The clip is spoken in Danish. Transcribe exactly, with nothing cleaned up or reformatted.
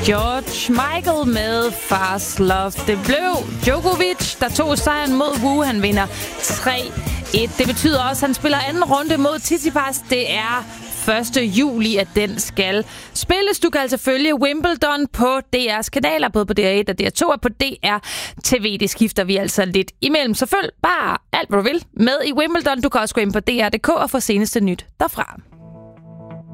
George Michael med Fast Love. Det blev Djokovic, der tog sejren mod Wu. Han vinder tre et. Det betyder også, at han spiller anden runde mod Tsitsipas. Det er første juli, at den skal spilles. Du kan altså følge Wimbledon på D R's kanaler, både på D R et og D R to, og på D R T V. Det skifter vi altså lidt imellem. Så følg bare alt, hvad du vil med i Wimbledon. Du kan også gå ind på D R punktum D K og få seneste nyt derfra.